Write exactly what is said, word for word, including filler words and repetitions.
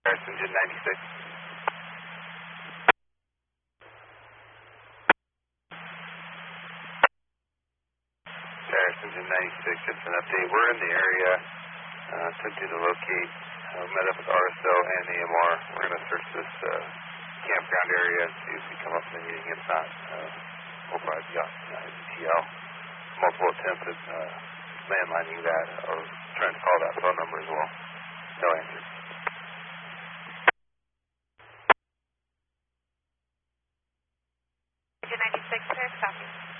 Harris Engine ninety-six. Harris Engine ninety-six, it's an update. We're in the area, uh, attempting to locate. Uh, met up with R S L and A M R. We're going to search this uh, campground area and see if we come up with anything. If not, uh, we'll probably be on uh, E T L. Multiple attempts at uh, landlining that or trying to call that phone number as well. No answer. Engine ninety-six, clear, copy.